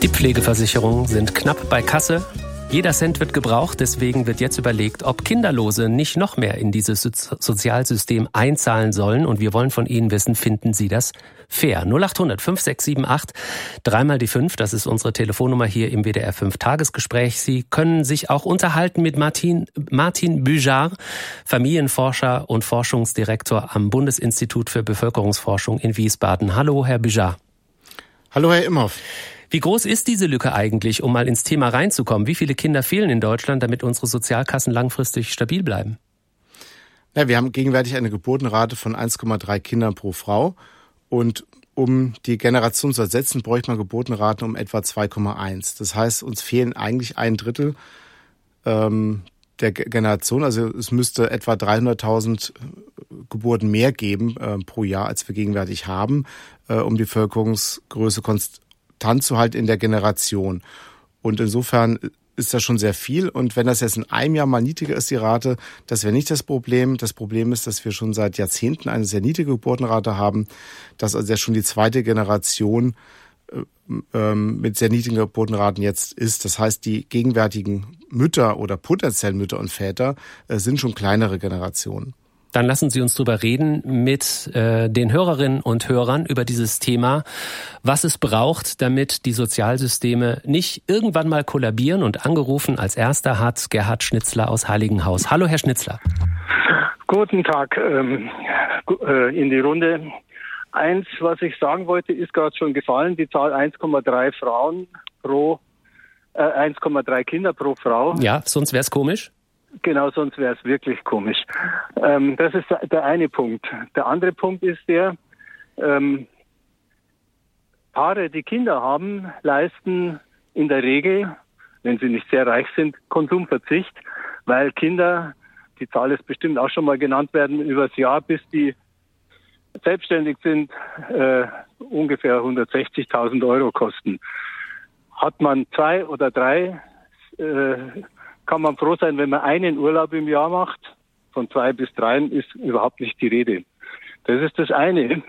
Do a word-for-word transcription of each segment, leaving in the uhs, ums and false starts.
Die Pflegeversicherungen sind knapp bei Kasse. Jeder Cent wird gebraucht, deswegen wird jetzt überlegt, ob Kinderlose nicht noch mehr in dieses Sozialsystem einzahlen sollen. Und wir wollen von Ihnen wissen, finden Sie das fair? null acht hundert fünf sechs sieben acht, dreimal die fünf, das ist unsere Telefonnummer hier im W D R fünf Tagesgespräch. Sie können sich auch unterhalten mit Martin, Martin Büjar, Familienforscher und Forschungsdirektor am Bundesinstitut für Bevölkerungsforschung in Wiesbaden. Hallo, Herr Büjar. Hallo, Herr Imhoff. Wie groß ist diese Lücke eigentlich, um mal ins Thema reinzukommen? Wie viele Kinder fehlen in Deutschland, damit unsere Sozialkassen langfristig stabil bleiben? Ja, wir haben gegenwärtig eine Geburtenrate von eins Komma drei Kindern pro Frau. Und um die Generation zu ersetzen, bräuchte man Geburtenraten um etwa zwei Komma eins. Das heißt, uns fehlen eigentlich ein Drittel ähm, der Generation. Also es müsste etwa dreihunderttausend Geburten mehr geben äh, pro Jahr, als wir gegenwärtig haben, äh, um die Bevölkerungsgröße konstant zu halten in der Generation. Und insofern ist das schon sehr viel. Und wenn das jetzt in einem Jahr mal niedriger ist, die Rate, das wäre nicht das Problem. Das Problem ist, dass wir schon seit Jahrzehnten eine sehr niedrige Geburtenrate haben, dass also schon die zweite Generation äh, mit sehr niedrigen Geburtenraten jetzt ist. Das heißt, die gegenwärtigen Mütter oder potenziellen Mütter und Väter äh, sind schon kleinere Generationen. Dann lassen Sie uns drüber reden mit äh, den Hörerinnen und Hörern über dieses Thema, was es braucht, damit die Sozialsysteme nicht irgendwann mal kollabieren. Und angerufen als erster hat Gerhard Schnitzler aus Heiligenhaus. Hallo, Herr Schnitzler. Guten Tag ähm, in die Runde. Eins, was ich sagen wollte, ist gerade schon gefallen. Die Zahl eins Komma drei Frauen pro äh, eins Komma drei Kinder pro Frau. Ja, sonst wäre es komisch. Genau, sonst wäre es wirklich komisch. Ähm, das ist der eine Punkt. Der andere Punkt ist der, ähm, Paare, die Kinder haben, leisten in der Regel, wenn sie nicht sehr reich sind, Konsumverzicht, weil Kinder, die Zahl ist bestimmt auch schon mal genannt werden, übers Jahr, bis die selbstständig sind, äh, ungefähr hundertsechzigtausend Euro kosten. Hat man zwei oder drei, äh, kann man froh sein, wenn man einen Urlaub im Jahr macht. Von zwei bis dreien ist überhaupt nicht die Rede. Das ist das eine.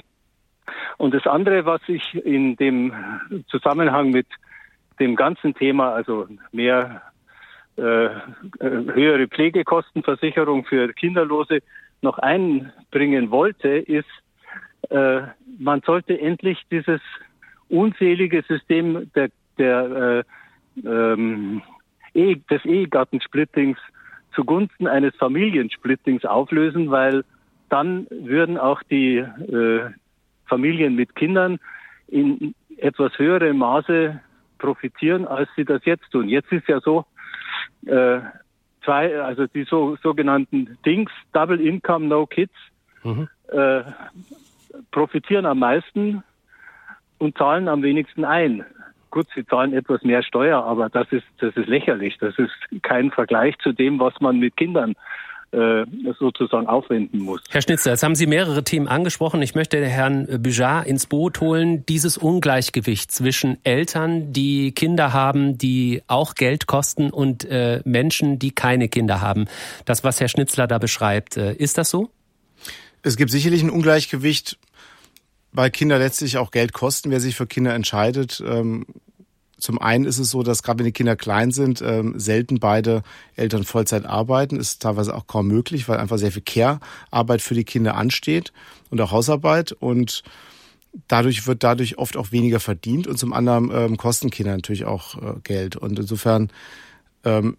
Und das andere, was ich in dem Zusammenhang mit dem ganzen Thema, also mehr äh, höhere Pflegekostenversicherung für Kinderlose, noch einbringen wollte, ist, äh, man sollte endlich dieses unselige System der, der äh, ähm, des Ehegattensplittings zugunsten eines Familiensplittings auflösen, weil dann würden auch die äh, Familien mit Kindern in etwas höherem Maße profitieren, als sie das jetzt tun. Jetzt ist ja so, äh, zwei, also die so, sogenannten Dings, Double Income, No Kids, mhm. äh, profitieren am meisten und zahlen am wenigsten ein. Gut, sie zahlen etwas mehr Steuer, aber das ist das ist lächerlich. Das ist kein Vergleich zu dem, was man mit Kindern äh, sozusagen aufwenden muss. Herr Schnitzler, jetzt haben Sie mehrere Themen angesprochen. Ich möchte Herrn Büjar ins Boot holen. Dieses Ungleichgewicht zwischen Eltern, die Kinder haben, die auch Geld kosten, und äh, Menschen, die keine Kinder haben. Das, was Herr Schnitzler da beschreibt, äh, ist das so? Es gibt sicherlich ein Ungleichgewicht, weil Kinder letztlich auch Geld kosten, wer sich für Kinder entscheidet. Ähm, zum einen ist es so, dass gerade wenn die Kinder klein sind, ähm, selten beide Eltern Vollzeit arbeiten. Ist teilweise auch kaum möglich, weil einfach sehr viel Care-Arbeit für die Kinder ansteht und auch Hausarbeit. Und dadurch wird dadurch oft auch weniger verdient. Und zum anderen ähm, kosten Kinder natürlich auch äh, Geld. Und insofern ähm,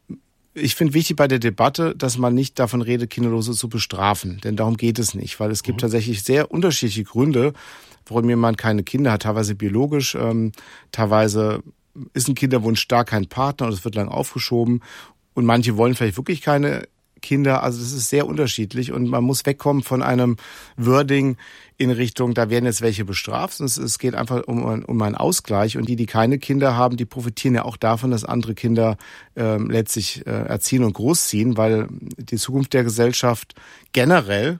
ich finde wichtig bei der Debatte, dass man nicht davon redet, Kinderlose zu bestrafen. Denn darum geht es nicht. Weil es gibt mhm. tatsächlich sehr unterschiedliche Gründe, warum jemand keine Kinder hat. Teilweise biologisch, ähm, teilweise ist ein Kinderwunsch da, kein Partner und es wird lang aufgeschoben. Und manche wollen vielleicht wirklich keine Kinder. Also das ist sehr unterschiedlich. Und man muss wegkommen von einem Wording in Richtung, da werden jetzt welche bestraft. Es, es geht einfach um, um einen Ausgleich. Und die, die keine Kinder haben, die profitieren ja auch davon, dass andere Kinder äh, letztlich äh, erziehen und großziehen, weil die Zukunft der Gesellschaft generell,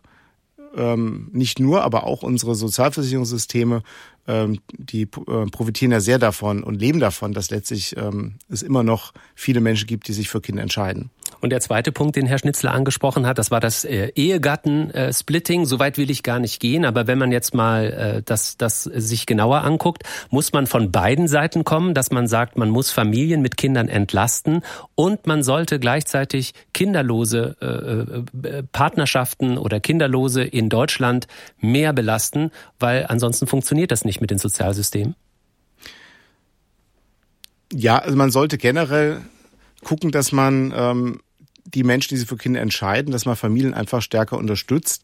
ähm, nicht nur, aber auch unsere Sozialversicherungssysteme, ähm, die äh, profitieren ja sehr davon und leben davon, dass letztlich ähm, es immer noch viele Menschen gibt, die sich für Kinder entscheiden. Und der zweite Punkt, den Herr Schnitzler angesprochen hat, das war das äh, Ehegatten-Splitting. So weit will ich gar nicht gehen, aber wenn man jetzt mal äh, das, das sich genauer anguckt, muss man von beiden Seiten kommen, dass man sagt, man muss Familien mit Kindern entlasten und man sollte gleichzeitig kinderlose äh, äh, Partnerschaften oder Kinderlose in Deutschland mehr belasten, weil ansonsten funktioniert das nicht mit den Sozialsystemen. Ja, also man sollte generell gucken, dass man ähm, die Menschen, die sich für Kinder entscheiden, dass man Familien einfach stärker unterstützt.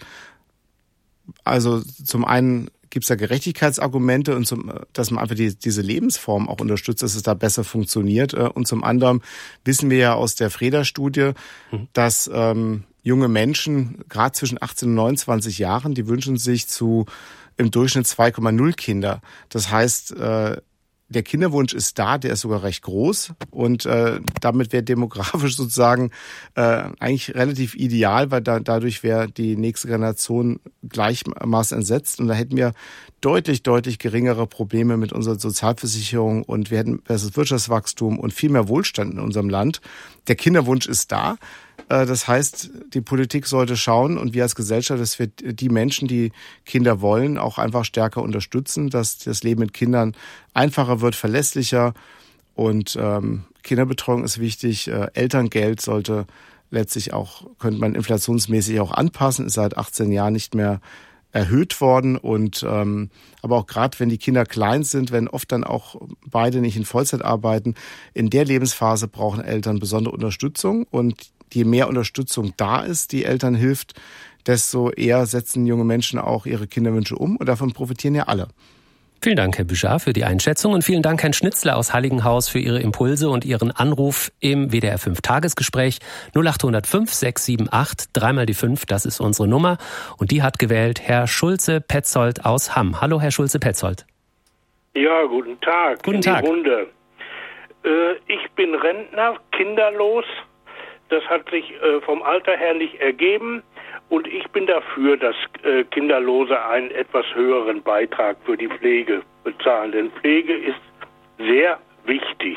Also zum einen gibt es da Gerechtigkeitsargumente und zum, dass man einfach die, diese Lebensform auch unterstützt, dass es da besser funktioniert. Und zum anderen wissen wir ja aus der Freda-Studie, mhm. dass ähm, junge Menschen, gerade zwischen achtzehn und neunundzwanzig Jahren, die wünschen sich zu im Durchschnitt zwei Komma null Kinder. Das heißt, äh, der Kinderwunsch ist da, der ist sogar recht groß und äh, damit wäre demografisch sozusagen äh, eigentlich relativ ideal, weil da, dadurch wäre die nächste Generation gleichmaßen entsetzt und da hätten wir deutlich, deutlich geringere Probleme mit unserer Sozialversicherung und wir hätten besseres Wirtschaftswachstum und viel mehr Wohlstand in unserem Land. Der Kinderwunsch ist da. Das heißt, die Politik sollte schauen und wir als Gesellschaft, dass wir die Menschen, die Kinder wollen, auch einfach stärker unterstützen, dass das Leben mit Kindern einfacher wird, verlässlicher und ähm, Kinderbetreuung ist wichtig. Äh, Elterngeld sollte letztlich auch, könnte man inflationsmäßig auch anpassen, ist seit achtzehn Jahren nicht mehr erhöht worden und ähm, aber auch gerade wenn die Kinder klein sind, wenn oft dann auch beide nicht in Vollzeit arbeiten, in der Lebensphase brauchen Eltern besondere Unterstützung und je mehr Unterstützung da ist, die Eltern hilft, desto eher setzen junge Menschen auch ihre Kinderwünsche um und davon profitieren ja alle. Vielen Dank, Herr Büscher, für die Einschätzung und vielen Dank, Herrn Schnitzler aus Heiligenhaus, für Ihre Impulse und Ihren Anruf im W D R fünf Tagesgespräch. null acht null fünf sechs sieben acht, dreimal die fünf, das ist unsere Nummer. Und die hat gewählt Herr Schulze-Petzold aus Hamm. Hallo, Herr Schulze-Petzold. Ja, guten Tag. Guten Tag. In die Runde. Äh, ich bin Rentner, kinderlos. Das hat sich äh, vom Alter her nicht ergeben. Und ich bin dafür, dass äh, Kinderlose einen etwas höheren Beitrag für die Pflege bezahlen. Denn Pflege ist sehr wichtig.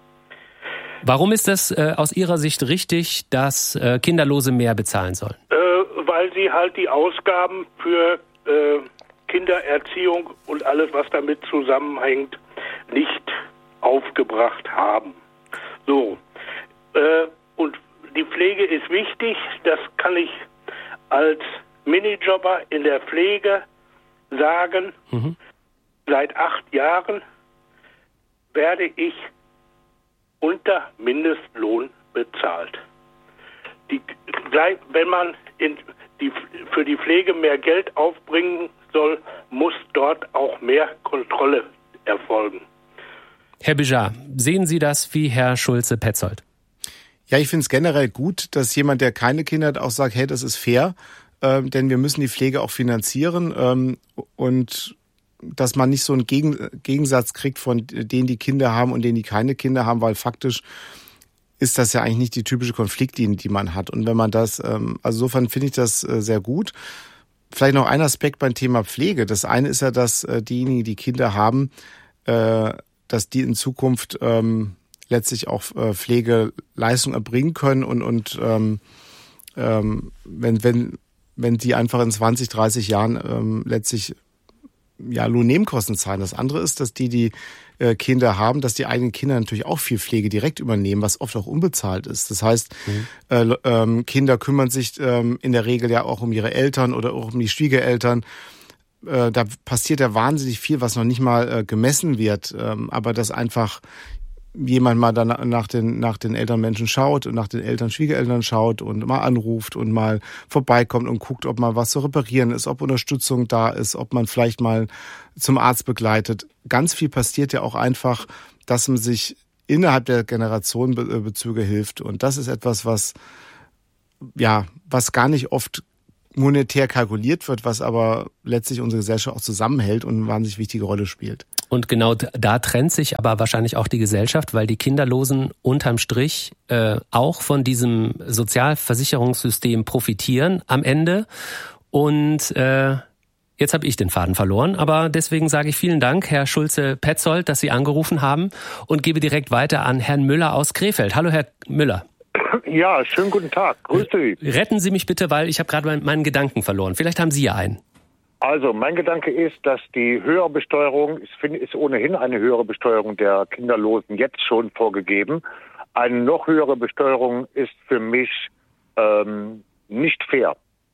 Warum ist das äh, aus Ihrer Sicht richtig, dass äh, Kinderlose mehr bezahlen sollen? Äh, weil sie halt die Ausgaben für äh, Kindererziehung und alles, was damit zusammenhängt, nicht aufgebracht haben. So. Äh, und die Pflege ist wichtig, das kann ich als Minijobber in der Pflege sagen, mhm. Seit acht Jahren werde ich unter Mindestlohn bezahlt. Die, wenn man in die, für die Pflege mehr Geld aufbringen soll, muss dort auch mehr Kontrolle erfolgen. Herr Bejar, sehen Sie das wie Herr Schulze-Petzold? Ja, ich finde es generell gut, dass jemand, der keine Kinder hat, auch sagt, hey, das ist fair, äh, denn wir müssen die Pflege auch finanzieren ähm, und dass man nicht so einen Gegen- Gegensatz kriegt von denen, die Kinder haben und denen, die keine Kinder haben, weil faktisch ist das ja eigentlich nicht die typische Konfliktlinie, die man hat. Und wenn man das, ähm, also insofern finde ich das äh, sehr gut. Vielleicht noch ein Aspekt beim Thema Pflege. Das eine ist ja, dass äh, diejenigen, die Kinder haben, äh, dass die in Zukunft ähm, letztlich auch äh, Pflegeleistung erbringen können und und ähm, ähm, wenn wenn wenn die einfach in zwanzig, dreißig Jahren ähm, letztlich ja Lohnnebenkosten zahlen. Das andere ist, dass die die äh, Kinder haben, dass die eigenen Kinder natürlich auch viel Pflege direkt übernehmen, was oft auch unbezahlt ist. Das heißt, mhm. äh, ähm, Kinder kümmern sich ähm, in der Regel ja auch um ihre Eltern oder auch um die Schwiegereltern. Äh, da passiert ja wahnsinnig viel, was noch nicht mal äh, gemessen wird, ähm, aber das einfach jemand mal dann nach den nach den Elternmenschen schaut und nach den Eltern, Schwiegereltern schaut und mal anruft und mal vorbeikommt und guckt, ob mal was zu reparieren ist, ob Unterstützung da ist, ob man vielleicht mal zum Arzt begleitet. Ganz viel passiert ja auch einfach, dass man sich innerhalb der Generationenbezüge hilft und das ist etwas, was ja was gar nicht oft monetär kalkuliert wird, was aber letztlich unsere Gesellschaft auch zusammenhält und eine wahnsinnig wichtige Rolle spielt. Und genau da trennt sich aber wahrscheinlich auch die Gesellschaft, weil die Kinderlosen unterm Strich äh, auch von diesem Sozialversicherungssystem profitieren am Ende. Und äh, jetzt habe ich den Faden verloren, aber deswegen sage ich vielen Dank, Herr Schulze-Petzold, dass Sie angerufen haben und gebe direkt weiter an Herrn Müller aus Krefeld. Hallo, Herr Müller. Ja, schönen guten Tag. Grüße Sie. Retten Sie mich bitte, weil ich habe gerade meinen Gedanken verloren. Vielleicht haben Sie ja einen. Also, mein Gedanke ist, dass die höhere Besteuerung, ich finde, ist ohnehin eine höhere Besteuerung der Kinderlosen jetzt schon vorgegeben. Eine noch höhere Besteuerung ist für mich ähm, nicht fair.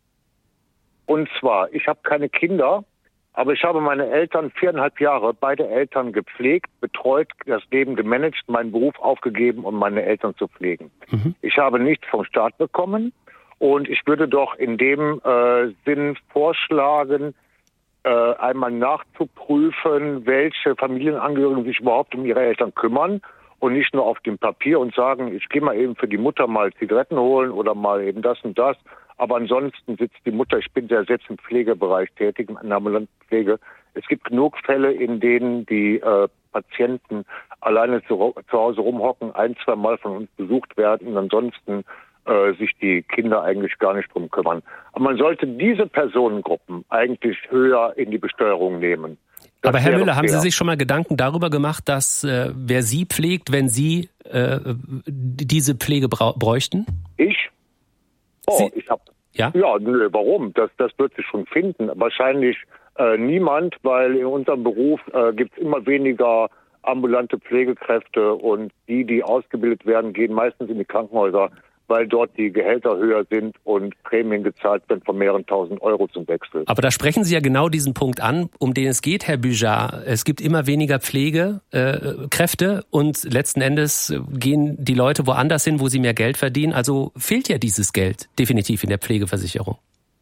Und zwar, ich habe keine Kinder, aber ich habe meine Eltern viereinhalb Jahre, beide Eltern gepflegt, betreut, das Leben gemanagt, meinen Beruf aufgegeben, um meine Eltern zu pflegen. Mhm. Ich habe nichts vom Staat bekommen und ich würde doch in dem äh, Sinn vorschlagen, äh, einmal nachzuprüfen, welche Familienangehörigen sich überhaupt um ihre Eltern kümmern und nicht nur auf dem Papier und sagen, ich gehe mal eben für die Mutter mal Zigaretten holen oder mal eben das und das. Aber ansonsten sitzt die Mutter, ich bin ja selbst im Pflegebereich tätig, in der ambulanten Pflege. Es gibt genug Fälle, in denen die äh, Patienten alleine zu, zu Hause rumhocken, ein, zwei Mal von uns besucht werden und ansonsten äh, sich die Kinder eigentlich gar nicht drum kümmern. Aber man sollte diese Personengruppen eigentlich höher in die Besteuerung nehmen. Das Aber Herr Müller, haben fair. Sie sich schon mal Gedanken darüber gemacht, dass äh, wer Sie pflegt, wenn Sie äh, diese Pflege brau- bräuchten? Ich? Oh, Sie, ich hab. Ja? Ja, nö, warum? Das, das wird sich schon finden. Wahrscheinlich äh, niemand, weil in unserem Beruf äh, gibt es immer weniger ambulante Pflegekräfte und die, die ausgebildet werden, gehen meistens in die Krankenhäuser, weil dort die Gehälter höher sind und Prämien gezahlt werden von mehreren tausend Euro zum Wechsel. Aber da sprechen Sie ja genau diesen Punkt an, um den es geht, Herr Büjar. Es gibt immer weniger Pflegekräfte äh, und letzten Endes gehen die Leute woanders hin, wo sie mehr Geld verdienen. Also fehlt ja dieses Geld definitiv in der Pflegeversicherung.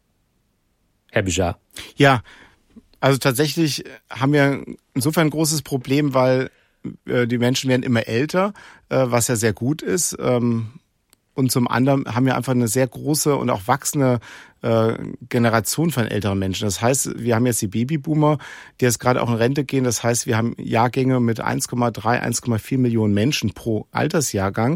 Herr Büjar. Ja, also tatsächlich haben wir insofern ein großes Problem, weil äh, die Menschen werden immer älter, äh, was ja sehr gut ist. Ähm, Und zum anderen haben wir einfach eine sehr große und auch wachsende äh, Generation von älteren Menschen. Das heißt, wir haben jetzt die Babyboomer, die jetzt gerade auch in Rente gehen. Das heißt, wir haben Jahrgänge mit eins Komma drei, eins Komma vier Millionen Menschen pro Altersjahrgang.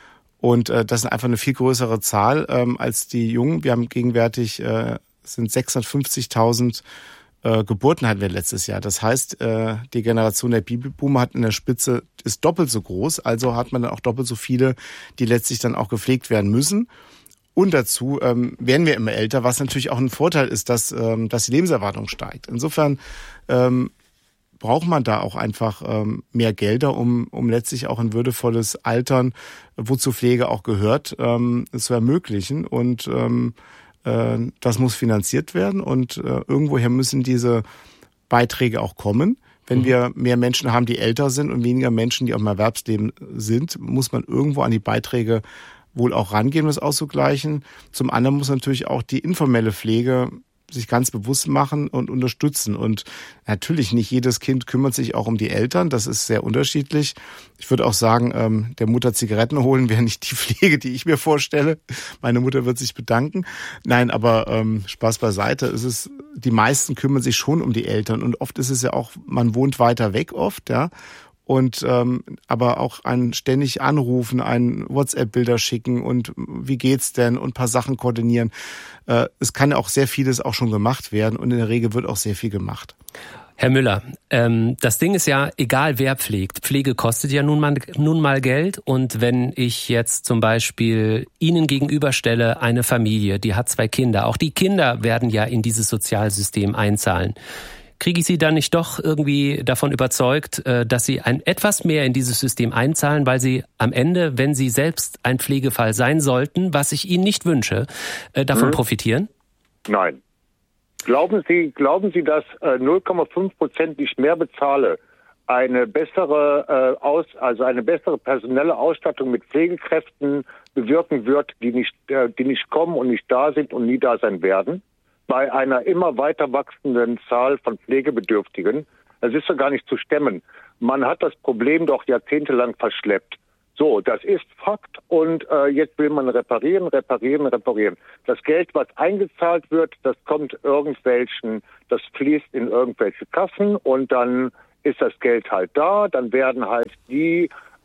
Und äh, das ist einfach eine viel größere Zahl ähm, als die Jungen. Wir haben gegenwärtig, äh, sind sechshundertfünfzigtausend äh, Geburten hatten wir letztes Jahr. Das heißt, äh, die Generation der Babyboomer hat in der Spitze, ist doppelt so groß. Also hat man dann auch doppelt so viele, die letztlich dann auch gepflegt werden müssen. Und dazu ähm, werden wir immer älter, was natürlich auch ein Vorteil ist, dass, ähm, dass die Lebenserwartung steigt. Insofern ähm, braucht man da auch einfach ähm, mehr Gelder, um, um letztlich auch ein würdevolles Altern, wozu Pflege auch gehört, ähm, zu ermöglichen. Und ähm, äh, das muss finanziert werden und äh, irgendwoher müssen diese Beiträge auch kommen. Wenn wir mehr Menschen haben, die älter sind und weniger Menschen, die auch im Erwerbsleben sind, muss man irgendwo an die Beiträge wohl auch rangehen, um das auszugleichen. Zum anderen muss natürlich auch die informelle Pflege sich ganz bewusst machen und unterstützen. Und natürlich nicht jedes Kind kümmert sich auch um die Eltern. Das ist sehr unterschiedlich. Ich würde auch sagen, ähm, der Mutter Zigaretten holen wäre nicht die Pflege, die ich mir vorstelle. Meine Mutter wird sich bedanken. Nein, aber ähm, Spaß beiseite. Es ist, die meisten kümmern sich schon um die Eltern. Und oft ist es ja auch, man wohnt weiter weg oft, ja. Und ähm, aber auch ein ständig anrufen, ein WhatsApp-Bilder schicken und wie geht's denn und ein paar Sachen koordinieren. Äh, es kann auch sehr vieles auch schon gemacht werden und in der Regel wird auch sehr viel gemacht. Herr Müller, ähm, das Ding ist ja, egal wer pflegt, Pflege kostet ja nun mal, nun mal Geld. Und wenn ich jetzt zum Beispiel Ihnen gegenüberstelle, eine Familie, die hat zwei Kinder, auch die Kinder werden ja in dieses Sozialsystem einzahlen. Kriege ich Sie dann nicht doch irgendwie davon überzeugt, dass Sie ein etwas mehr in dieses System einzahlen, weil Sie am Ende, wenn Sie selbst ein Pflegefall sein sollten, was ich Ihnen nicht wünsche, davon mhm. profitieren? Nein. Glauben Sie, glauben Sie, dass null Komma fünf Prozent, die ich mehr bezahle, eine bessere, äh, aus, also eine bessere personelle Ausstattung mit Pflegekräften bewirken wird, die nicht, äh, die nicht kommen und nicht da sind und nie da sein werden? Bei einer immer weiter wachsenden Zahl von Pflegebedürftigen. Das ist ja gar nicht zu stemmen. Man hat das Problem doch jahrzehntelang verschleppt. So, das ist Fakt und äh, jetzt will man reparieren, reparieren, reparieren. Das Geld, was eingezahlt wird, das kommt irgendwelchen, das fließt in irgendwelche Kassen und dann ist das Geld halt da. Dann werden halt die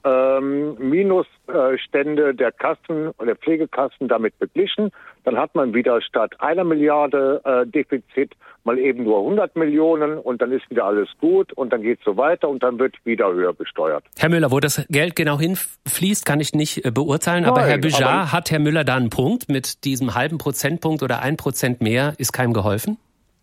ähm, Minusstände der Kassen und der Pflegekassen damit beglichen. Dann hat man wieder statt einer Milliarde äh, Defizit mal eben nur hundert Millionen und dann ist wieder alles gut und dann geht es so weiter und dann wird wieder höher besteuert. Herr Müller, wo das Geld genau hinfließt, kann ich nicht äh, beurteilen, aber Nein, Herr Büjar, hat Herr Müller da einen Punkt mit diesem halben Prozentpunkt oder ein Prozent mehr, ist keinem geholfen?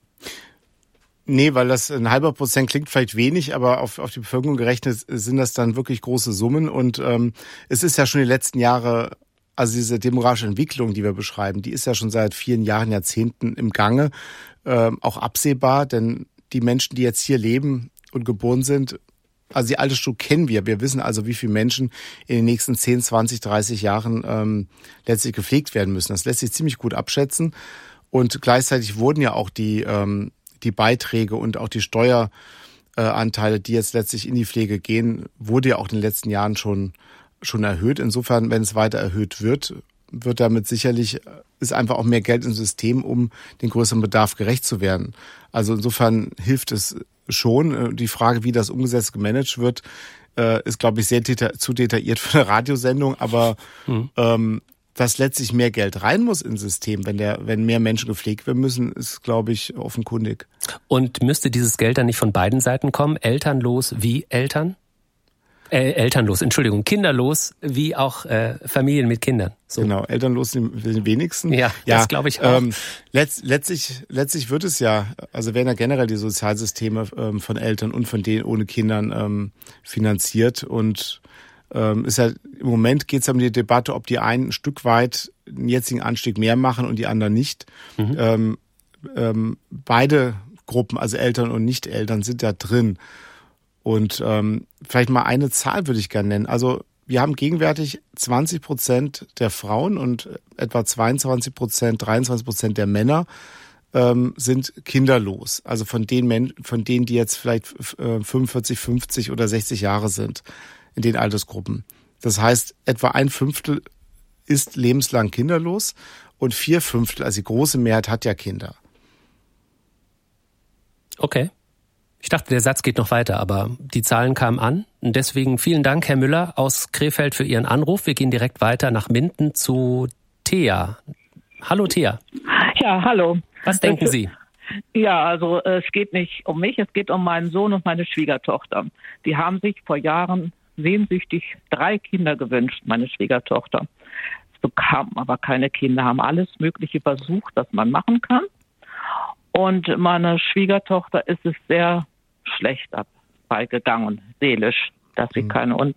Nee, weil das ein halber Prozent klingt vielleicht wenig, aber auf, auf die Bevölkerung gerechnet sind das dann wirklich große Summen. Und ähm, es ist ja schon die letzten Jahre, also diese demografische Entwicklung, die wir beschreiben, die ist ja schon seit vielen Jahren, Jahrzehnten im Gange, ähm, auch absehbar. Denn die Menschen, die jetzt hier leben und geboren sind, also die Altersstruktur kennen wir. Wir wissen also, wie viele Menschen in den nächsten zehn, zwanzig, dreißig Jahren ähm, letztlich gepflegt werden müssen. Das lässt sich ziemlich gut abschätzen. Und gleichzeitig wurden ja auch die ähm, die Beiträge und auch die Steueranteile, die jetzt letztlich in die Pflege gehen, wurde ja auch in den letzten Jahren schon schon erhöht. Insofern, wenn es weiter erhöht wird, wird damit sicherlich, ist einfach auch mehr Geld im System, um den größeren Bedarf gerecht zu werden. Also insofern hilft es schon. Die Frage, wie das umgesetzt gemanagt wird, ist, glaube ich, sehr deta- zu detailliert für eine Radiosendung, aber mhm. ähm, dass letztlich mehr Geld rein muss ins System, wenn der, wenn mehr Menschen gepflegt werden müssen, ist, glaube ich, offenkundig. Und müsste dieses Geld dann nicht von beiden Seiten kommen? Elternlos wie Eltern? Äh, elternlos, Entschuldigung, kinderlos wie auch äh, Familien mit Kindern. So. Genau, elternlos sind die wenigsten. Ja, ja, das glaube ich auch. Ähm, letzt, letztlich, letztlich wird es ja, also werden ja generell die Sozialsysteme ähm, von Eltern und von denen ohne Kindern ähm, finanziert und Ähm, ist ja, im Moment geht es um die Debatte, ob die einen ein Stück weit einen jetzigen Anstieg mehr machen und die anderen nicht. Mhm. Ähm, ähm, beide Gruppen, also Eltern und Nicht-Eltern, sind da drin. Und ähm, vielleicht mal eine Zahl würde ich gerne nennen. Also wir haben gegenwärtig zwanzig Prozent der Frauen und etwa zweiundzwanzig Prozent, dreiundzwanzig Prozent der Männer ähm, sind kinderlos. Also von den Men- von denen, die jetzt vielleicht äh, fünfundvierzig, fünfzig oder sechzig Jahre sind. In den Altersgruppen. Das heißt, etwa ein Fünftel ist lebenslang kinderlos und vier Fünftel, also die große Mehrheit, hat ja Kinder. Okay. Ich dachte, der Satz geht noch weiter, aber die Zahlen kamen an. Und deswegen vielen Dank, Herr Müller aus Krefeld, für Ihren Anruf. Wir gehen direkt weiter nach Minden zu Thea. Hallo, Thea. Ja, hallo. Was denken Sie? Ja, also es geht nicht um mich, es geht um meinen Sohn und meine Schwiegertochter. Die haben sich vor Jahren sehnsüchtig drei Kinder gewünscht, meine Schwiegertochter. Es bekamen aber keine Kinder, haben alles Mögliche versucht, was man machen kann. Und meiner Schwiegertochter ist es sehr schlecht dabei gegangen, seelisch, dass sie mhm. keine und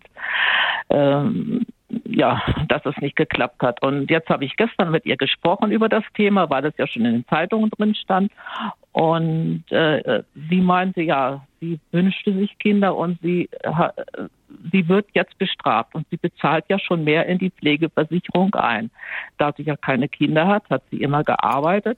ähm, ja, dass es nicht geklappt hat. Und jetzt habe ich gestern mit ihr gesprochen über das Thema, weil das ja schon in den Zeitungen drin stand. Und äh, sie meinte, ja, sie wünschte sich Kinder und sie, äh, sie wird jetzt bestraft. Und sie bezahlt ja schon mehr in die Pflegeversicherung ein. Da sie ja keine Kinder hat, hat sie immer gearbeitet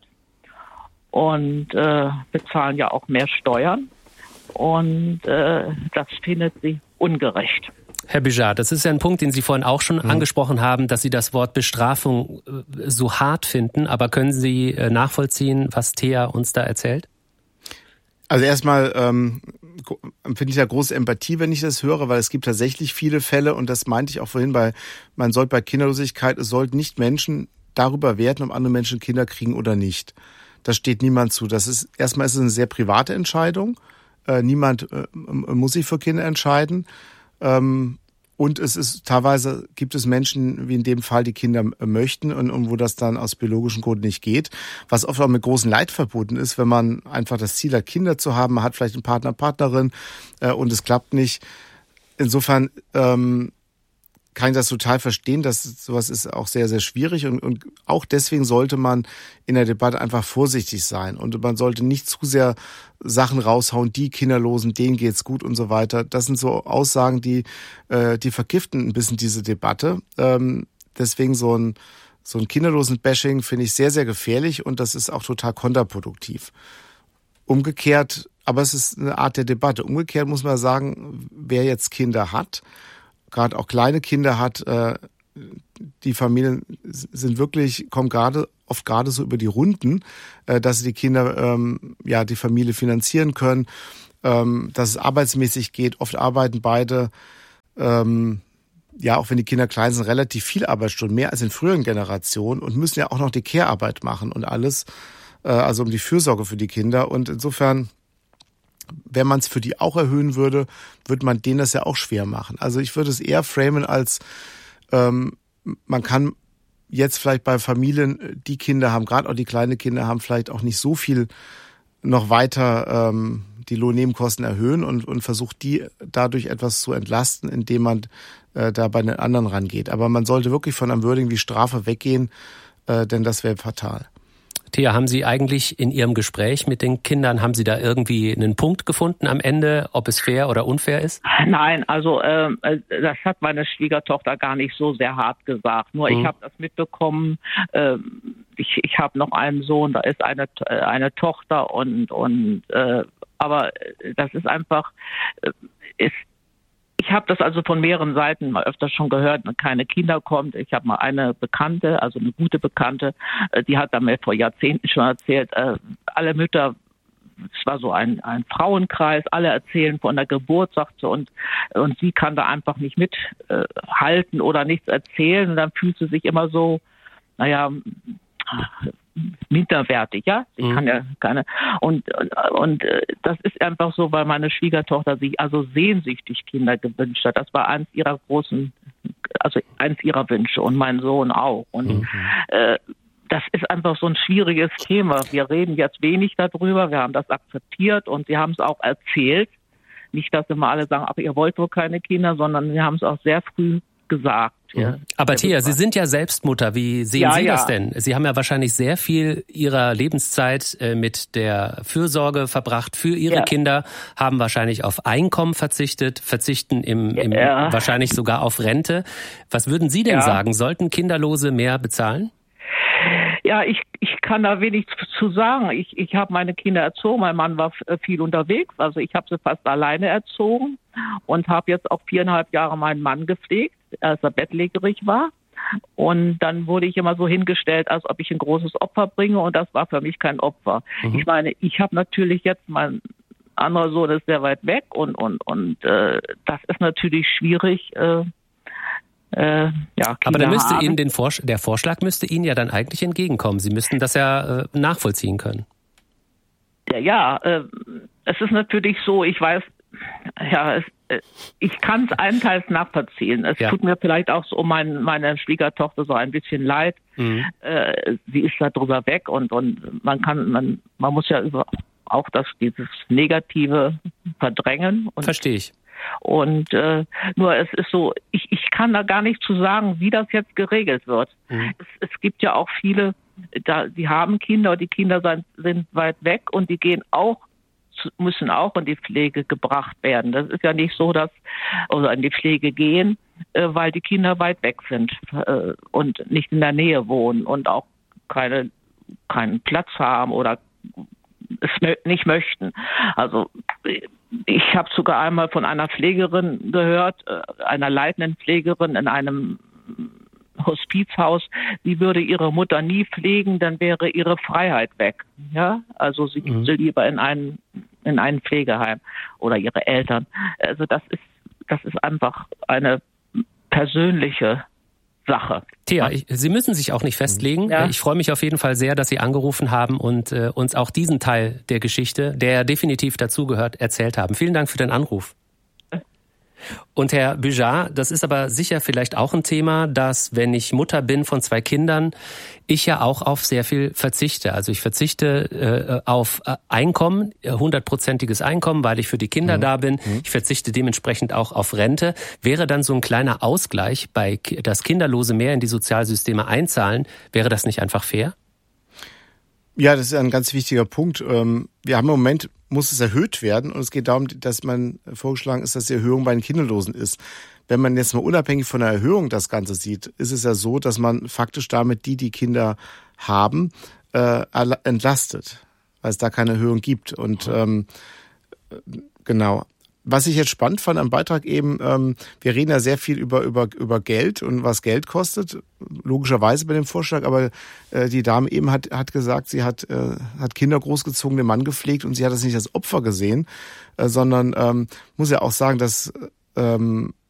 und äh, bezahlen ja auch mehr Steuern. Und äh, das findet sie ungerecht. Herr Büjar, das ist ja ein Punkt, den Sie vorhin auch schon mhm. angesprochen haben, dass Sie das Wort Bestrafung so hart finden. Aber können Sie nachvollziehen, was Thea uns da erzählt? Also erstmal ähm, empfinde ich ja große Empathie, wenn ich das höre, weil es gibt tatsächlich viele Fälle und das meinte ich auch vorhin, bei man sollte bei Kinderlosigkeit, es sollten nicht Menschen darüber werten, ob andere Menschen Kinder kriegen oder nicht. Das steht niemand zu. Das ist erstmal ist es eine sehr private Entscheidung. Äh, niemand äh, muss sich für Kinder entscheiden. Ähm, und es ist teilweise gibt es Menschen, wie in dem Fall, die Kinder möchten und, und wo das dann aus biologischen Gründen nicht geht, was oft auch mit großem Leid verbunden ist, wenn man einfach das Ziel hat, Kinder zu haben, man hat vielleicht einen Partner, Partnerin äh, und es klappt nicht. Insofern ähm, kann ich das total verstehen, dass sowas ist auch sehr, sehr schwierig und, und auch deswegen sollte man in der Debatte einfach vorsichtig sein und man sollte nicht zu sehr Sachen raushauen, die Kinderlosen, denen geht's gut und so weiter. Das sind so Aussagen, die äh, die vergiften ein bisschen diese Debatte. Ähm, deswegen so ein so ein Kinderlosen-Bashing finde ich sehr, sehr gefährlich und das ist auch total kontraproduktiv. Umgekehrt, aber es ist eine Art der Debatte. Umgekehrt muss man sagen, wer jetzt Kinder hat, gerade auch kleine Kinder hat, äh, die Familien sind wirklich, kommen gerade oft gerade so über die Runden, äh, dass die Kinder ähm, ja die Familie finanzieren können, ähm, dass es arbeitsmäßig geht. Oft arbeiten beide ähm, ja, auch wenn die Kinder klein sind, relativ viel Arbeitsstunden, mehr als in früheren Generationen und müssen ja auch noch die Care-Arbeit machen und alles, äh, also um die Fürsorge für die Kinder. Und insofern, wenn man es für die auch erhöhen würde, würde man denen das ja auch schwer machen. Also ich würde es eher framen als, ähm, man kann jetzt vielleicht bei Familien, die Kinder haben, gerade auch die kleinen Kinder haben, vielleicht auch nicht so viel noch weiter ähm, die Lohnnebenkosten erhöhen und, und versucht, die dadurch etwas zu entlasten, indem man äh, da bei den anderen rangeht. Aber man sollte wirklich von einem Würdigen wie Strafe weggehen, äh, denn das wäre fatal. Thea, haben Sie eigentlich in Ihrem Gespräch mit den Kindern, haben Sie da irgendwie einen Punkt gefunden am Ende, ob es fair oder unfair ist? Nein, also äh, das hat meine Schwiegertochter gar nicht so sehr hart gesagt. Nur mhm. ich habe das mitbekommen. Äh, ich ich habe noch einen Sohn, da ist eine eine Tochter und und äh, aber das ist einfach äh, ist Ich habe das also von mehreren Seiten mal öfter schon gehört, wenn keine Kinder kommt. Ich habe mal eine Bekannte, also eine gute Bekannte, die hat mir vor Jahrzehnten schon erzählt, alle Mütter, es war so ein, ein Frauenkreis, alle erzählen von der Geburt, sagt sie, und, und sie kann da einfach nicht mithalten oder nichts erzählen. Und dann fühlt sie sich immer so, naja, minderwertig, ja. Ich mhm. kann ja keine. Und, und das ist einfach so, weil meine Schwiegertochter sich also sehnsüchtig Kinder gewünscht hat. Das war eins ihrer großen, also eins ihrer Wünsche und mein Sohn auch. Und mhm. äh, das ist einfach so ein schwieriges Thema. Wir reden jetzt wenig darüber, wir haben das akzeptiert und sie haben es auch erzählt. Nicht, dass immer alle sagen, aber ihr wollt wohl keine Kinder, sondern wir haben es auch sehr früh gesagt. Ja. Aber Thea, Sie sind ja selbst Mutter. Wie sehen ja, Sie das ja. denn? Sie haben ja wahrscheinlich sehr viel Ihrer Lebenszeit mit der Fürsorge verbracht für Ihre ja. Kinder, haben wahrscheinlich auf Einkommen verzichtet, verzichten im, im ja. wahrscheinlich sogar auf Rente. Was würden Sie denn ja. sagen? Sollten Kinderlose mehr bezahlen? Ja, ich ich kann da wenig zu sagen. Ich ich habe meine Kinder erzogen. Mein Mann war viel unterwegs, also ich habe sie fast alleine erzogen und habe jetzt auch viereinhalb Jahre meinen Mann gepflegt, als er bettlägerig war. Und dann wurde ich immer so hingestellt, als ob ich ein großes Opfer bringe, und das war für mich kein Opfer. Mhm. Ich meine, ich habe natürlich jetzt mein anderer Sohn ist sehr weit weg und und und äh, das ist natürlich schwierig. Äh, Äh, ja, aber dann müsste haben. Ihnen den Vorsch- der Vorschlag müsste Ihnen ja dann eigentlich entgegenkommen. Sie müssten das ja äh, nachvollziehen können. Ja, ja äh, es ist natürlich so, ich weiß, ja, es, äh, ich kann es einteils nachvollziehen. Es ja. tut mir vielleicht auch so um mein, meine Schwiegertochter so ein bisschen leid. Mhm. Äh, sie ist da drüber weg und und man kann, man man muss ja über auch das dieses Negative verdrängen. Und verstehe ich. Und äh, nur es ist so, ich, ich kann da gar nicht zu sagen, wie das jetzt geregelt wird. Mhm. Es, es gibt ja auch viele, da die haben Kinder, die Kinder sind, sind weit weg und die gehen auch, müssen auch in die Pflege gebracht werden. Das ist ja nicht so, dass oder in die Pflege gehen, äh, weil die Kinder weit weg sind äh, und nicht in der Nähe wohnen und auch keine keinen Platz haben oder es nicht möchten. Also ich habe sogar einmal von einer Pflegerin gehört, einer leitenden Pflegerin in einem Hospizhaus, die würde ihre Mutter nie pflegen, dann wäre ihre Freiheit weg. Ja, also sie mhm. lieber in ein in ein Pflegeheim oder ihre Eltern. Also das ist das ist einfach eine persönliche Sache. Thea, ich, Sie müssen sich auch nicht festlegen. Ja. Ich freue mich auf jeden Fall sehr, dass Sie angerufen haben und äh, uns auch diesen Teil der Geschichte, der definitiv dazugehört, erzählt haben. Vielen Dank für den Anruf. Und Herr Büjar, das ist aber sicher vielleicht auch ein Thema, dass, wenn ich Mutter bin von zwei Kindern, ich ja auch auf sehr viel verzichte. Also ich verzichte äh, auf Einkommen, hundertprozentiges Einkommen, weil ich für die Kinder mhm. da bin. Mhm. Ich verzichte dementsprechend auch auf Rente. Wäre dann so ein kleiner Ausgleich, bei dass Kinderlose mehr in die Sozialsysteme einzahlen, wäre das nicht einfach fair? Ja, das ist ein ganz wichtiger Punkt. Wir haben im Moment, muss es erhöht werden, und es geht darum, dass man vorgeschlagen ist, dass die Erhöhung bei den Kinderlosen ist. Wenn man jetzt mal unabhängig von der Erhöhung das Ganze sieht, ist es ja so, dass man faktisch damit die, die Kinder haben, äh, entlastet, weil es da keine Erhöhung gibt. Und ähm, genau. Was ich jetzt spannend fand am Beitrag eben, ähm, wir reden ja sehr viel über über über Geld und was Geld kostet, logischerweise bei dem Vorschlag, aber äh, die Dame eben hat hat gesagt, sie hat äh, hat Kinder großgezogen, den Mann gepflegt, und sie hat das nicht als Opfer gesehen, äh, sondern ähm, muss ja auch sagen, dass ähm,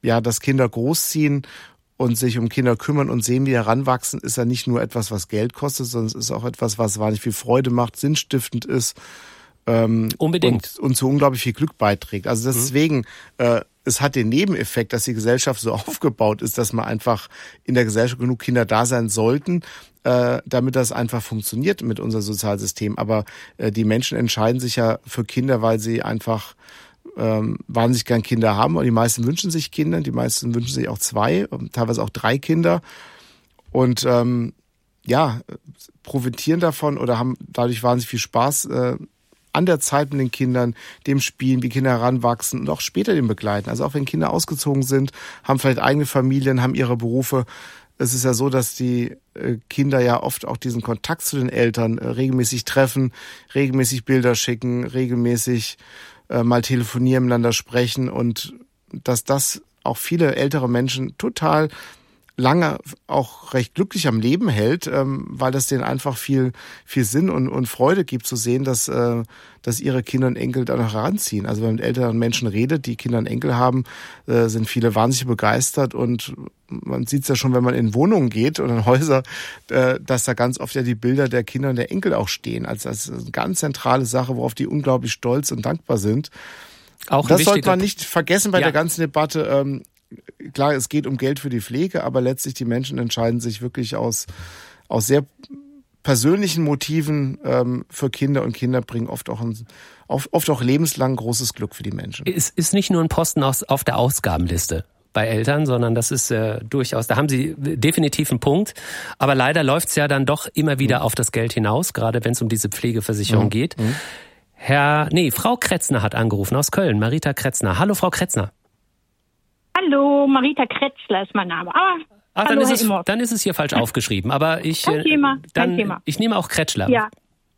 ja, dass Kinder großziehen und sich um Kinder kümmern und sehen, wie heranwachsen, ist ja nicht nur etwas, was Geld kostet, sondern es ist auch etwas, was wahnsinnig viel Freude macht, sinnstiftend ist. Ähm, Unbedingt. Und, und zu unglaublich viel Glück beiträgt. Also deswegen, mhm. äh, es hat den Nebeneffekt, dass die Gesellschaft so aufgebaut ist, dass man einfach in der Gesellschaft genug Kinder da sein sollten, äh, damit das einfach funktioniert mit unserem Sozialsystem. Aber äh, die Menschen entscheiden sich ja für Kinder, weil sie einfach ähm, wahnsinnig gern Kinder haben. Und die meisten wünschen sich Kinder, die meisten wünschen sich auch zwei, teilweise auch drei Kinder. Und ähm, ja, profitieren davon oder haben dadurch wahnsinnig viel Spaß äh, an der Zeit mit den Kindern, dem Spielen, wie Kinder heranwachsen und auch später den begleiten. Also auch wenn Kinder ausgezogen sind, haben vielleicht eigene Familien, haben ihre Berufe. Es ist ja so, dass die Kinder ja oft auch diesen Kontakt zu den Eltern regelmäßig treffen, regelmäßig Bilder schicken, regelmäßig äh, mal telefonieren, miteinander sprechen und dass das auch viele ältere Menschen total lange auch recht glücklich am Leben hält, ähm, weil das denen einfach viel viel Sinn und, und Freude gibt zu sehen, dass äh, dass ihre Kinder und Enkel da noch heranziehen. Also wenn man mit älteren Menschen redet, die Kinder und Enkel haben, äh, sind viele wahnsinnig begeistert und man sieht es ja schon, wenn man in Wohnungen geht oder in Häuser, äh, dass da ganz oft ja die Bilder der Kinder und der Enkel auch stehen. Also das ist eine ganz zentrale Sache, worauf die unglaublich stolz und dankbar sind. Auch das sollte man nicht vergessen bei ja. der ganzen Debatte. Ähm, Klar, es geht um Geld für die Pflege, aber letztlich die Menschen entscheiden sich wirklich aus, aus sehr persönlichen Motiven ähm, für Kinder und Kinder bringen oft auch, ein, oft auch lebenslang großes Glück für die Menschen. Es ist nicht nur ein Posten aus, auf der Ausgabenliste bei Eltern, sondern das ist äh, durchaus, da haben Sie definitiv einen Punkt. Aber leider läuft es ja dann doch immer wieder mhm. auf das Geld hinaus, gerade wenn es um diese Pflegeversicherung mhm. geht. Mhm. Herr, nee, Frau Kretzner hat angerufen aus Köln, Marita Kretzner. Hallo, Frau Kretzner. Hallo, Marita Kretzler ist mein Name. Aber Ach, hallo, dann, ist Herr es, dann ist es hier falsch aufgeschrieben. Aber ich, kein Thema, dann, kein Thema. ich nehme auch Kretschler. Ja.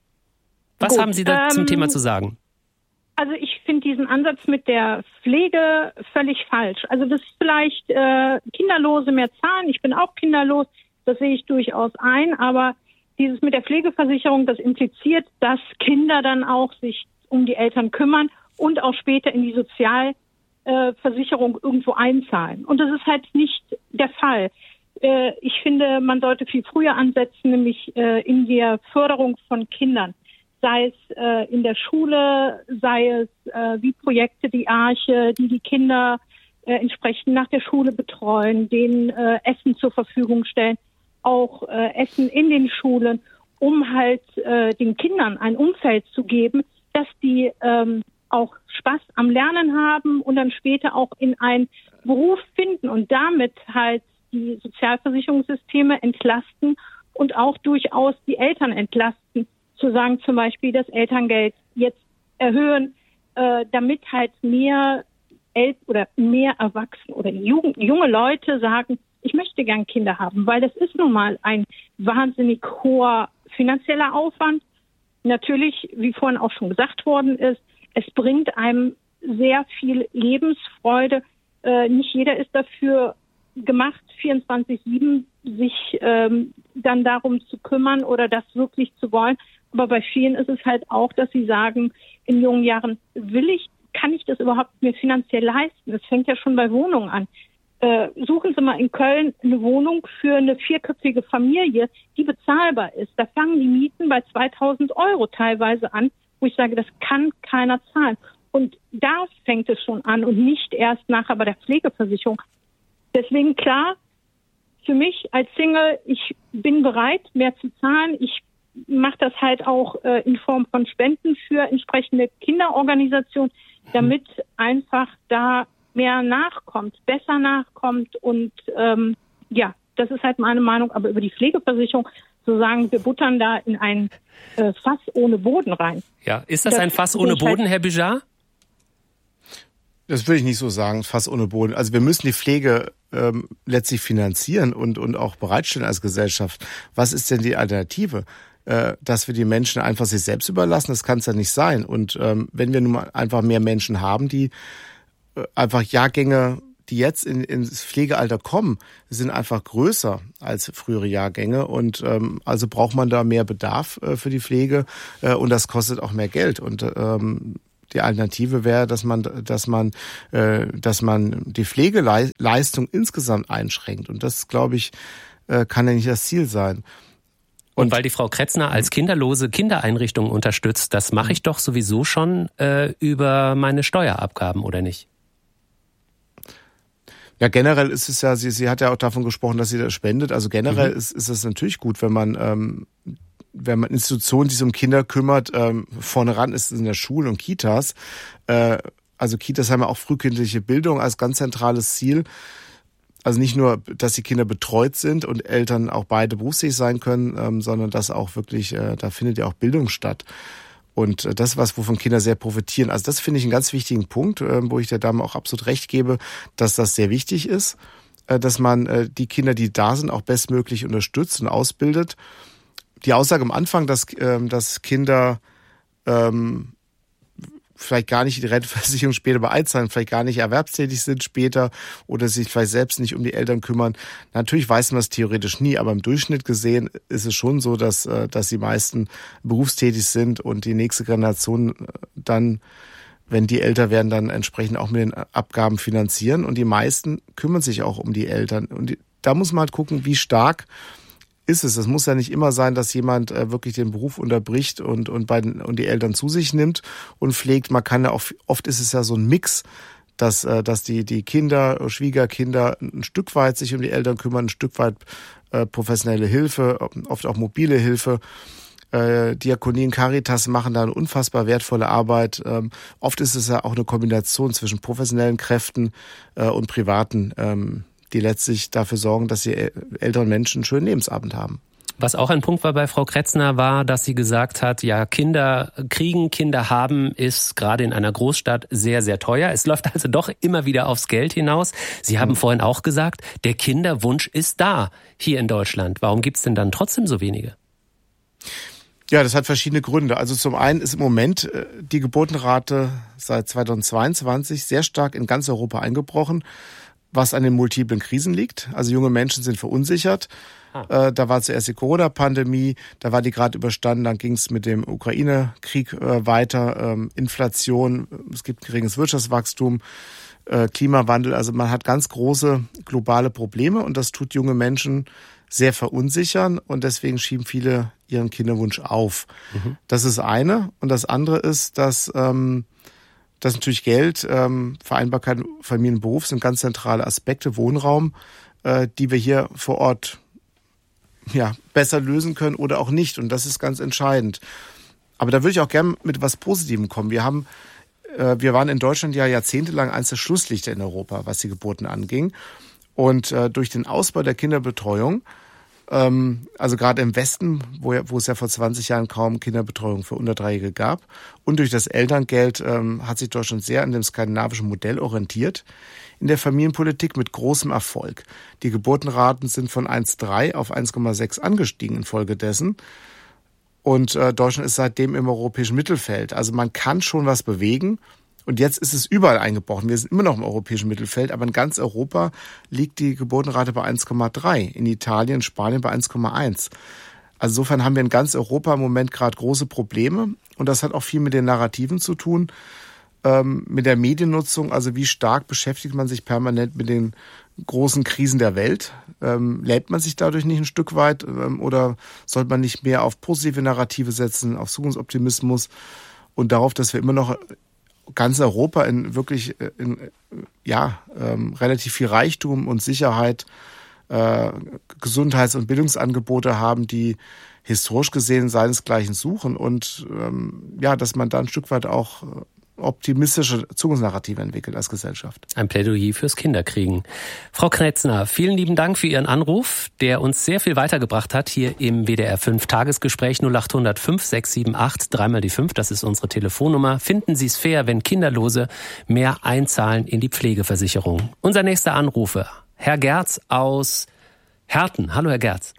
Was Gut, haben Sie da ähm, zum Thema zu sagen? Also ich finde diesen Ansatz mit der Pflege völlig falsch. Also das ist vielleicht äh, Kinderlose mehr zahlen. Ich bin auch kinderlos, das sehe ich durchaus ein. Aber dieses mit der Pflegeversicherung, das impliziert, dass Kinder dann auch sich um die Eltern kümmern und auch später in die Sozial Versicherung irgendwo einzahlen. Und das ist halt nicht der Fall. Ich finde, man sollte viel früher ansetzen, nämlich in der Förderung von Kindern. Sei es in der Schule, sei es wie Projekte, die Arche, die die Kinder entsprechend nach der Schule betreuen, denen Essen zur Verfügung stellen, auch Essen in den Schulen, um halt den Kindern ein Umfeld zu geben, dass die auch Spaß am Lernen haben und dann später auch in einen Beruf finden und damit halt die Sozialversicherungssysteme entlasten und auch durchaus die Eltern entlasten, zu sagen zum Beispiel das Elterngeld jetzt erhöhen, äh, damit halt mehr El- oder mehr Erwachsene oder Jugend- junge Leute sagen, ich möchte gern Kinder haben, weil das ist nun mal ein wahnsinnig hoher finanzieller Aufwand. Natürlich, wie vorhin auch schon gesagt worden ist, es bringt einem sehr viel Lebensfreude. Äh, nicht jeder ist dafür gemacht, vierundzwanzig sieben sich ähm, dann darum zu kümmern oder das wirklich zu wollen. Aber bei vielen ist es halt auch, dass sie sagen, in jungen Jahren will ich, kann ich das überhaupt mir finanziell leisten? Das fängt ja schon bei Wohnungen an. Äh, suchen Sie mal in Köln eine Wohnung für eine vierköpfige Familie, die bezahlbar ist. Da fangen die Mieten bei zweitausend Euro teilweise an, wo ich sage, das kann keiner zahlen. Und da fängt es schon an und nicht erst nachher bei der Pflegeversicherung. Deswegen klar, für mich als Single, ich bin bereit, mehr zu zahlen. Ich mache das halt auch äh, in Form von Spenden für entsprechende Kinderorganisationen, damit einfach da mehr nachkommt, besser nachkommt. Und ähm, ja, das ist halt meine Meinung. Aber über die Pflegeversicherung zu sagen, wir buttern da in ein äh, Fass ohne Boden rein. Ja, ist das, das ein Fass ohne Boden, halt, Herr Büjar? Das würde ich nicht so sagen, Fass ohne Boden. Also wir müssen die Pflege ähm, letztlich finanzieren und, und auch bereitstellen als Gesellschaft. Was ist denn die Alternative? Äh, dass wir die Menschen einfach sich selbst überlassen, das kann es ja nicht sein. Und ähm, wenn wir nun mal einfach mehr Menschen haben, die äh, einfach Jahrgänge, die jetzt in, ins Pflegealter kommen, sind einfach größer als frühere Jahrgänge und ähm, also braucht man da mehr Bedarf äh, für die Pflege äh, und das kostet auch mehr Geld und ähm, die Alternative wäre, dass man, dass man, äh, dass man die Pflegeleistung insgesamt einschränkt. Und das, glaube ich, äh, kann ja nicht das Ziel sein. Und, und weil die Frau Kretzner als kinderlose Kindereinrichtungen unterstützt, das mache ich doch sowieso schon äh, über meine Steuerabgaben, oder nicht? Ja, generell ist es ja, sie, sie hat ja auch davon gesprochen, dass sie das spendet. Also generell mhm. ist, ist es natürlich gut, wenn man, ähm, wenn man Institutionen, die sich um Kinder kümmert, ähm, vorne ran ist in der Schule und Kitas. Äh, also Kitas haben ja auch frühkindliche Bildung als ganz zentrales Ziel. Also nicht nur, dass die Kinder betreut sind und Eltern auch beide berufstätig sein können, ähm, sondern dass auch wirklich, äh, da findet ja auch Bildung statt. Und äh, das ist was, wovon Kinder sehr profitieren. Also das finde ich einen ganz wichtigen Punkt, äh, wo ich der Dame auch absolut recht gebe, dass das sehr wichtig ist, äh, dass man äh, die Kinder, die da sind, auch bestmöglich unterstützt und ausbildet. Die Aussage am Anfang, dass, äh, dass Kinder ähm, vielleicht gar nicht die Rentenversicherung später beeinzahlen, vielleicht gar nicht erwerbstätig sind später oder sich vielleicht selbst nicht um die Eltern kümmern. Natürlich weiß man das theoretisch nie, aber im Durchschnitt gesehen ist es schon so, dass, dass die meisten berufstätig sind und die nächste Generation dann, wenn die älter werden, dann entsprechend auch mit den Abgaben finanzieren. Und die meisten kümmern sich auch um die Eltern. Und die, da muss man halt gucken, wie stark ist es. Es muss ja nicht immer sein, dass jemand äh, wirklich den Beruf unterbricht und und bei den, und die Eltern zu sich nimmt und pflegt. Man kann ja auch, oft ist es ja so ein Mix, dass äh, dass die die Kinder, Schwiegerkinder ein Stück weit sich um die Eltern kümmern, ein Stück weit äh, professionelle Hilfe, oft auch mobile Hilfe. Äh, Diakonie und Caritas machen da eine unfassbar wertvolle Arbeit. Ähm, oft ist es ja auch eine Kombination zwischen professionellen Kräften äh, und privaten, ähm, die letztlich dafür sorgen, dass die älteren Menschen einen schönen Lebensabend haben. Was auch ein Punkt war bei Frau Kretzner, war, dass sie gesagt hat, ja, Kinder kriegen, Kinder haben ist gerade in einer Großstadt sehr, sehr teuer. Es läuft also doch immer wieder aufs Geld hinaus. Sie haben mhm. vorhin auch gesagt, der Kinderwunsch ist da hier in Deutschland. Warum gibt's denn dann trotzdem so wenige? Ja, das hat verschiedene Gründe. Also zum einen ist im Moment die Geburtenrate seit zweitausendzweiundzwanzig sehr stark in ganz Europa eingebrochen, was an den multiplen Krisen liegt. Also junge Menschen sind verunsichert. Ah. Äh, da war zuerst die Corona-Pandemie, da war die gerade überstanden, dann ging es mit dem Ukraine-Krieg äh, weiter, ähm, Inflation, es gibt geringes Wirtschaftswachstum, äh, Klimawandel. Also man hat ganz große globale Probleme und das tut junge Menschen sehr verunsichern und deswegen schieben viele ihren Kinderwunsch auf. Mhm. Das ist eine. Und das andere ist, dass ähm, Das ist natürlich Geld, ähm, Vereinbarkeit Familie und Beruf sind ganz zentrale Aspekte, Wohnraum, äh, die wir hier vor Ort ja besser lösen können oder auch nicht. Und das ist ganz entscheidend. Aber da würde ich auch gerne mit was Positivem kommen. Wir haben, äh, wir waren in Deutschland ja jahrzehntelang eines der Schlusslichter in Europa, was die Geburten anging. Und äh, durch den Ausbau der Kinderbetreuung, ähm, also gerade im Westen, wo, ja, wo es ja vor zwanzig Jahren kaum Kinderbetreuung für Unterdreijährige gab, und durch das Elterngeld ähm, hat sich Deutschland sehr an dem skandinavischen Modell orientiert in der Familienpolitik mit großem Erfolg. Die Geburtenraten sind von eins Komma drei auf eins Komma sechs angestiegen infolgedessen. Und äh, Deutschland ist seitdem im europäischen Mittelfeld. Also man kann schon was bewegen. Und jetzt ist es überall eingebrochen. Wir sind immer noch im europäischen Mittelfeld, aber in ganz Europa liegt die Geburtenrate bei eins Komma drei. In Italien, Spanien bei eins Komma eins. Also insofern haben wir in ganz Europa im Moment gerade große Probleme. Und das hat auch viel mit den Narrativen zu tun, ähm, mit der Mediennutzung. Also wie stark beschäftigt man sich permanent mit den großen Krisen der Welt? Ähm, lädt man sich dadurch nicht ein Stück weit? Ähm, oder sollte man nicht mehr auf positive Narrative setzen, auf Zukunftsoptimismus und darauf, dass wir immer noch ganz Europa in wirklich in, ja ähm, relativ viel Reichtum und Sicherheit, äh, Gesundheits- und Bildungsangebote haben, die historisch gesehen seinesgleichen suchen und ähm, ja, dass man da ein Stück weit auch optimistische Zukunftsnarrative entwickelt als Gesellschaft. Ein Plädoyer fürs Kinderkriegen. Frau Kretzner, vielen lieben Dank für Ihren Anruf, der uns sehr viel weitergebracht hat hier im W D R fünf Tagesgespräch. null acht hundert fünf sechs sieben acht dreimal die fünf, das ist unsere Telefonnummer. Finden Sie es fair, wenn Kinderlose mehr einzahlen in die Pflegeversicherung? Unser nächster Anrufer, Herr Gerz aus Herten. Hallo, Herr Gerz.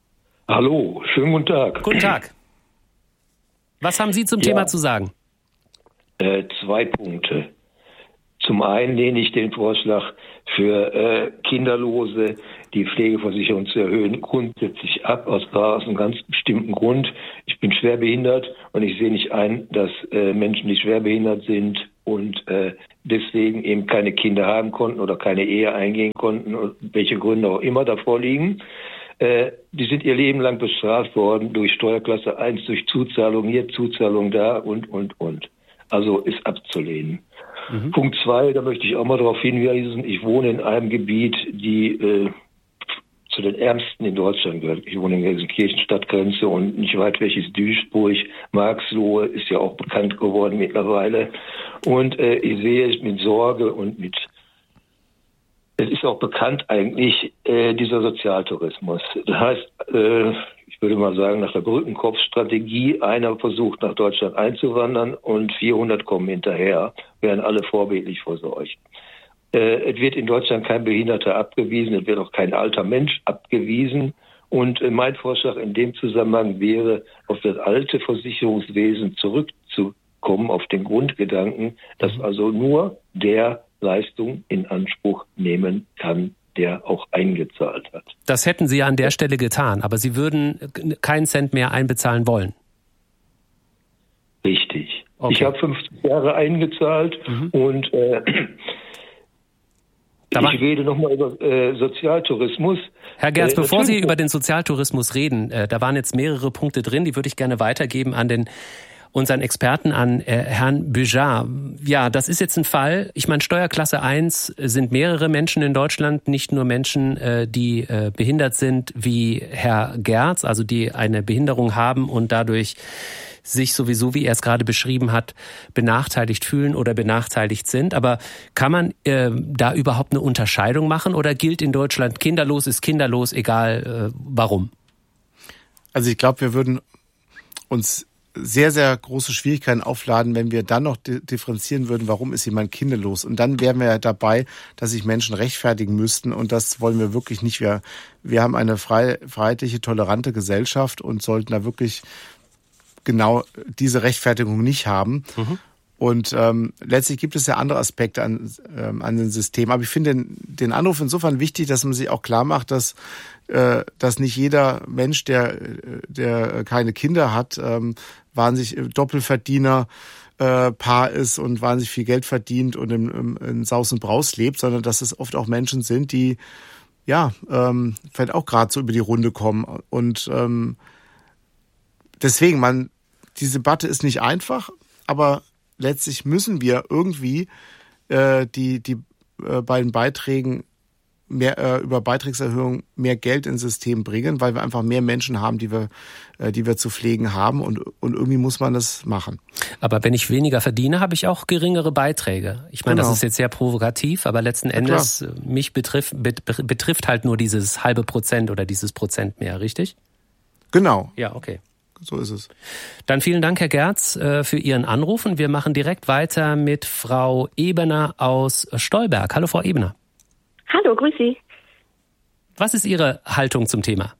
Hallo, schönen guten Tag. Guten Tag. Was haben Sie zum ja. Thema zu sagen? Äh, zwei Punkte. Zum einen lehne ich den Vorschlag für äh, Kinderlose, die Pflegeversicherung zu erhöhen, grundsätzlich ab, aus, aus einem ganz bestimmten Grund. Ich bin schwerbehindert und ich sehe nicht ein, dass äh, Menschen, die schwerbehindert sind und äh, deswegen eben keine Kinder haben konnten oder keine Ehe eingehen konnten, und welche Gründe auch immer davor liegen, äh, die sind ihr Leben lang bestraft worden durch Steuerklasse eins, durch Zuzahlung hier, Zuzahlung da und, und, und. Also ist abzulehnen. Mhm. Punkt zwei, da möchte ich auch mal darauf hinweisen, ich wohne in einem Gebiet, die äh, zu den ärmsten in Deutschland gehört. Ich wohne in Gelsenkirchen, Stadtgrenze, und nicht weit weg ist Duisburg. Marxlohe ist ja auch bekannt geworden mittlerweile. Und äh, ich sehe es mit Sorge und mit, es ist auch bekannt eigentlich, äh, dieser Sozialtourismus. Das heißt, äh, ich würde mal sagen, nach der Brückenkopfstrategie, einer versucht nach Deutschland einzuwandern und vierhundert kommen hinterher, werden alle vorbildlich versorgt. Äh, es wird in Deutschland kein Behinderter abgewiesen, es wird auch kein alter Mensch abgewiesen. Und äh, mein Vorschlag in dem Zusammenhang wäre, auf das alte Versicherungswesen zurückzukommen, auf den Grundgedanken, dass also nur der Leistung in Anspruch nehmen kann, der auch eingezahlt hat. Das hätten Sie ja an der Stelle getan, aber Sie würden keinen Cent mehr einbezahlen wollen. Richtig. Okay. Ich habe fünfzig Jahre eingezahlt mhm. und äh, ich rede nochmal über äh, Sozialtourismus. Herr Gerz, äh, bevor Sie über den Sozialtourismus reden, äh, da waren jetzt mehrere Punkte drin, die würde ich gerne weitergeben an den unseren Experten, an äh, Herrn Büjar. Ja, das ist jetzt ein Fall. Ich meine, Steuerklasse eins sind mehrere Menschen in Deutschland, nicht nur Menschen, äh, die äh, behindert sind wie Herr Gerz, also die eine Behinderung haben und dadurch sich sowieso, wie er es gerade beschrieben hat, benachteiligt fühlen oder benachteiligt sind. Aber kann man äh, da überhaupt eine Unterscheidung machen oder gilt in Deutschland, kinderlos ist kinderlos, egal äh, warum? Also ich glaube, wir würden uns sehr, sehr große Schwierigkeiten aufladen, wenn wir dann noch differenzieren würden, warum ist jemand kinderlos. Und dann wären wir ja dabei, dass sich Menschen rechtfertigen müssten. Und das wollen wir wirklich nicht. Wir, wir haben eine frei, freiheitliche, tolerante Gesellschaft und sollten da wirklich genau diese Rechtfertigung nicht haben. Mhm. Und ähm, letztlich gibt es ja andere Aspekte an, ähm, an dem System. Aber ich finde den, den Anruf insofern wichtig, dass man sich auch klar macht, dass äh, dass nicht jeder Mensch, der der keine Kinder hat, ähm, wahnsinnig Doppelverdiener äh, Paar ist und wahnsinnig viel Geld verdient und im, im, in Saus und Braus lebt, sondern dass es oft auch Menschen sind, die ja ähm, vielleicht auch gerade so über die Runde kommen. Und ähm, deswegen, man, die Debatte ist nicht einfach, aber letztlich müssen wir irgendwie äh, die die äh, bei den Beiträgen mehr äh, über Beitragserhöhung mehr Geld ins System bringen, weil wir einfach mehr Menschen haben, die wir äh, die wir zu pflegen haben, und und irgendwie muss man das machen. Aber wenn ich weniger verdiene, habe ich auch geringere Beiträge. Ich meine, genau. Das ist jetzt sehr provokativ, aber letzten Endes ja, mich betrifft bet, betrifft halt nur dieses halbe Prozent oder dieses Prozent mehr, richtig? Genau. Ja, okay. So ist es. Dann vielen Dank, Herr Gerz, für Ihren Anruf. Und wir machen direkt weiter mit Frau Ebener aus Stolberg. Hallo, Frau Ebener. Hallo, grüß Sie. Was ist Ihre Haltung zum Thema?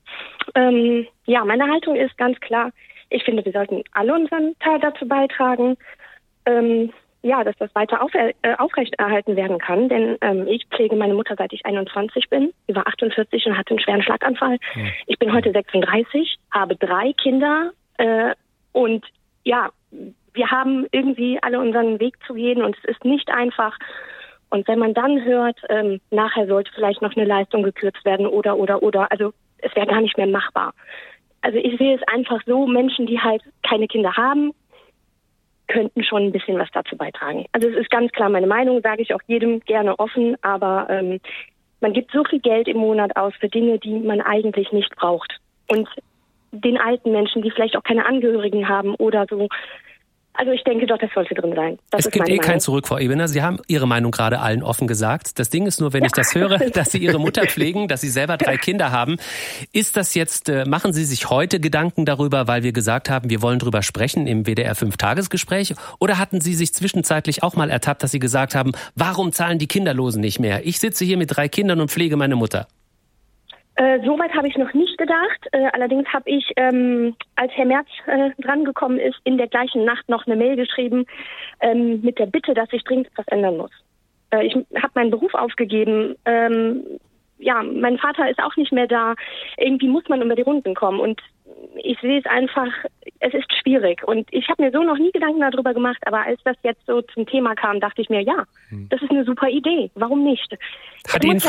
Ähm, ja, meine Haltung ist ganz klar. Ich finde, wir sollten alle unseren Teil dazu beitragen, ähm, ja, dass das weiter auf, äh, aufrechterhalten werden kann. Denn ähm, ich pflege meine Mutter, seit ich einundzwanzig bin. Sie war achtundvierzig und hatte einen schweren Schlaganfall. Mhm. Ich bin heute sechsunddreißig, habe drei Kinder äh, und ja, wir haben irgendwie alle unseren Weg zu gehen und es ist nicht einfach. Und wenn man dann hört, ähm, nachher sollte vielleicht noch eine Leistung gekürzt werden oder, oder, oder, also es wäre gar nicht mehr machbar. Also ich sehe es einfach so, Menschen, die halt keine Kinder haben, könnten schon ein bisschen was dazu beitragen. Also es ist ganz klar meine Meinung, sage ich auch jedem gerne offen, aber ähm, man gibt so viel Geld im Monat aus für Dinge, die man eigentlich nicht braucht. Und den alten Menschen, die vielleicht auch keine Angehörigen haben oder so, also ich denke doch, das sollte drin sein. Das es gibt eh kein Zurück, Frau Ebener. Sie haben Ihre Meinung gerade allen offen gesagt. Das Ding ist nur, wenn ja. ich das höre, dass Sie Ihre Mutter pflegen, dass Sie selber drei Kinder haben. Ist das jetzt, äh, machen Sie sich heute Gedanken darüber, weil wir gesagt haben, wir wollen drüber sprechen im W D R fünf Tagesgespräch? Oder hatten Sie sich zwischenzeitlich auch mal ertappt, dass Sie gesagt haben, warum zahlen die Kinderlosen nicht mehr? Ich sitze hier mit drei Kindern und pflege meine Mutter. Äh, Soweit habe ich noch nicht gedacht. Äh, allerdings habe ich, ähm, als Herr Merz äh, drangekommen ist, in der gleichen Nacht noch eine Mail geschrieben ähm, mit der Bitte, dass sich dringend etwas ändern muss. Äh, ich habe meinen Beruf aufgegeben. Ähm, ja, mein Vater ist auch nicht mehr da. Irgendwie muss man über die Runden kommen. Und ich sehe es einfach, es ist schwierig. Und ich habe mir so noch nie Gedanken darüber gemacht. Aber als das jetzt so zum Thema kam, dachte ich mir, ja, das ist eine super Idee. Warum nicht? Hat Ihnen